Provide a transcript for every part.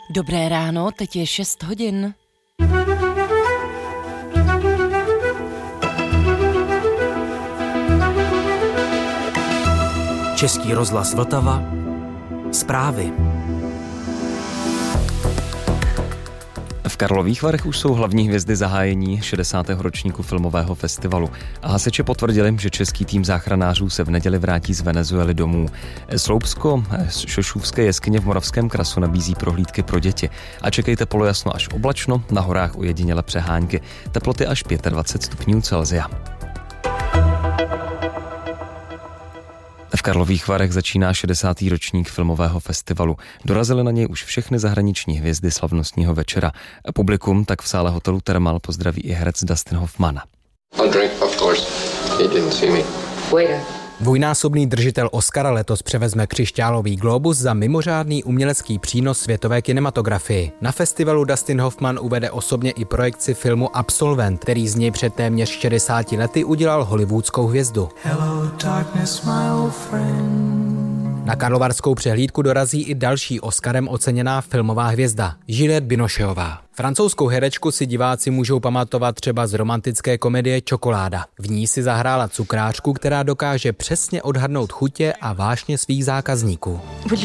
Dobré ráno, teď je 6 hodin. Český rozhlas Vltava. Zprávy. V Karlových Varech už jsou hlavní hvězdy zahájení 60. ročníku filmového festivalu a hasiči potvrdili, že český tým záchranářů se v neděli vrátí z Venezuely domů. Sloupsko-Šošůvské jeskyně v Moravském Krasu nabízí prohlídky pro děti a čekejte polojasno až oblačno, na horách ojediněle přehánky, teploty až 25 stupňů Celsia. V Karlových Varech začíná 60. ročník filmového festivalu. Dorazily na něj už všechny zahraniční hvězdy slavnostního večera. Publikum tak v sále hotelu Thermal pozdraví i herec Dustin Hoffman. Dvojnásobný držitel Oscara letos převezme křišťálový glóbus za mimořádný umělecký přínos světové kinematografii. Na festivalu Dustin Hoffman uvede osobně i projekci filmu Absolvent, který z něj před téměř 60 lety udělal hollywoodskou hvězdu. Hello, darkness, my old friend. Na karlovarskou přehlídku dorazí i další Oscarem oceněná filmová hvězda, Juliette Binocheová. Francouzskou herečku si diváci můžou pamatovat třeba z romantické komedie Čokoláda. V ní si zahrála cukrářku, která dokáže přesně odhadnout chutě a vášně svých zákazníků.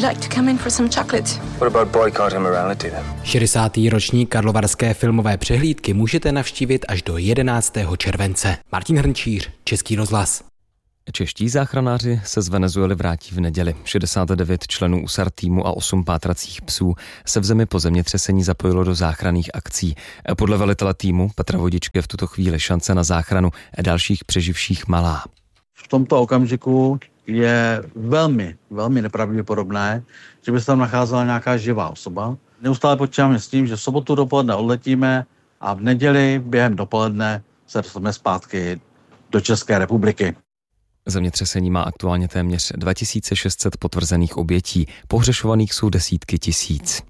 60. ročník karlovarské filmové přehlídky můžete navštívit až do 11. července. Martin Hrnčíř, Český rozhlas. Čeští záchranáři se z Venezuely vrátí v neděli. 69 členů USAR týmu a 8 pátracích psů se v zemi po zemětřesení zapojilo do záchranných akcí. Podle velitele týmu Petra Vodičky je v tuto chvíli šance na záchranu dalších přeživších malá. V tomto okamžiku je velmi nepravděpodobné, že by se tam nacházela nějaká živá osoba. Neustále počítáme s tím, že v sobotu dopoledne odletíme a v neděli během dopoledne se dostaneme zpátky do České republiky. Zemětřesení má aktuálně téměř 2600 potvrzených obětí, pohřešovaných jsou desítky tisíc.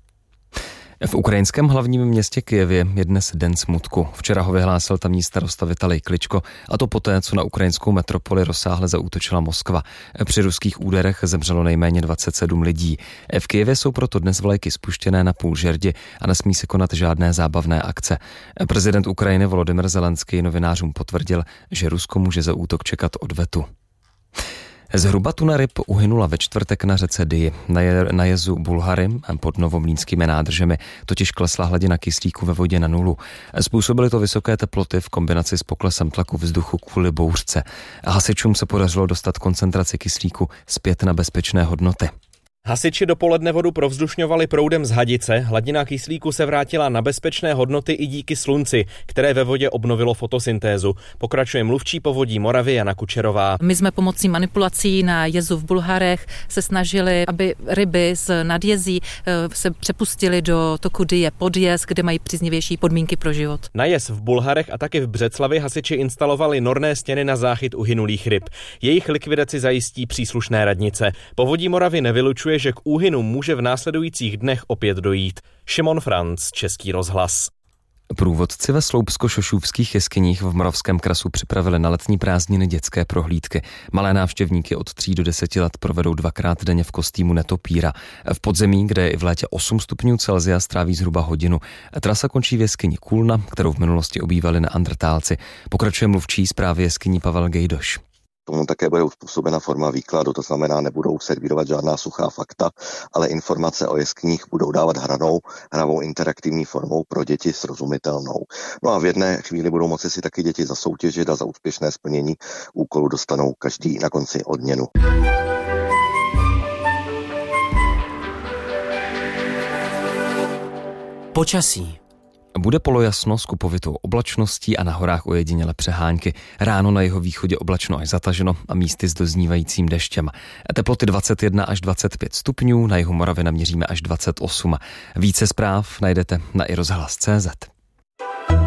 V ukrajinském hlavním městě Kyjevě je dnes den smutku. Včera ho vyhlásil tamní starosta Vitalij Kličko, a to poté, co na ukrajinskou metropoli rozsáhle zaútočila Moskva. Při ruských úderech zemřelo nejméně 27 lidí. V Kyjevě jsou proto dnes vlajky spuštěné na půl žerdi a nesmí se konat žádné zábavné akce. Prezident Ukrajiny Volodymyr Zelenský novinářům potvrdil, že Rusko může za útok čekat odvetu. Zhruba tuna ryb uhynula ve čtvrtek na řece Dyji. Na jezu Bulhary pod novomlýnskými nádržemi totiž klesla hladina kyslíku ve vodě na nulu. Způsobily to vysoké teploty v kombinaci s poklesem tlaku vzduchu kvůli bouřce. Hasičům se podařilo dostat koncentraci kyslíku zpět na bezpečné hodnoty. Hasiči dopoledne vodu provzdušňovali proudem z Hadice, hladina kyslíku se vrátila na bezpečné hodnoty i díky slunci, které ve vodě obnovilo fotosyntézu. Pokračuje mluvčí povodí Moravy Jana Kučerová. My jsme pomocí manipulací na jezu v Bulharech se snažili, aby ryby z nadjezí se přepustily do toku Dyje pod jez, kde mají příznivější podmínky pro život. Na jez v Bulharech a taky v Břeclavi hasiči instalovali norné stěny na záchyt uhynulých ryb. Jejich likvidaci zajistí příslušné radnice. Povodí Moravy nevylučuje, že k úhynu může v následujících dnech opět dojít. Šimon Franc, Český rozhlas. Průvodci ve sloupsko-šošůvských jeskyních v Moravském Krasu připravili na letní prázdniny dětské prohlídky. Malé návštěvníky od 3 do 10 let provedou 2krát denně v kostýmu netopíra. V podzemí, kde je i v létě 8 stupňů Celsia, stráví zhruba hodinu. Trasa končí v jeskyni Kulna, kterou v minulosti obývali neandrtálci. Pokračuje mluvčí zprávy jeskyní Pavel Gejdoš. Tomu také bude uspůsobena forma výkladu, to znamená, nebudou servírovat žádná suchá fakta, ale informace o jeskyních budou dávat hravou interaktivní formou pro děti srozumitelnou. No a v jedné chvíli budou moci si taky děti zasoutěžit a za úspěšné splnění úkolu dostanou každý na konci odměnu. Počasí. Bude polojasno s kupovitou oblačností a na horách ojediněle přehánky. Ráno na jihovýchodě oblačno až zataženo a místy s doznívajícím deštěm. Teploty 21 až 25 stupňů, na jihu Moravy naměříme až 28. Více zpráv najdete na iRozhlas.cz.